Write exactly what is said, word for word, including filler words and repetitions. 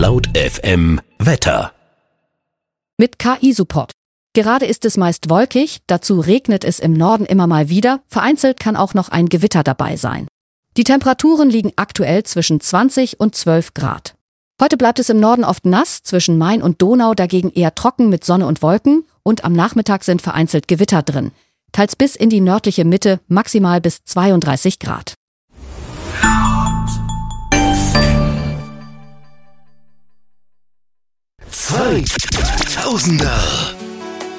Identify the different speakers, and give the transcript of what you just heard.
Speaker 1: Laut F M Wetter.
Speaker 2: Mit K I-Support. Gerade ist es meist wolkig, dazu regnet es im Norden immer mal wieder, vereinzelt kann auch noch ein Gewitter dabei sein. Die Temperaturen liegen aktuell zwischen zwanzig und zwölf Grad. Heute bleibt es im Norden oft nass, zwischen Main und Donau dagegen eher trocken mit Sonne und Wolken und am Nachmittag sind vereinzelt Gewitter drin. Teils bis in die nördliche Mitte, maximal bis zweiunddreißig Grad.
Speaker 1: zweitausender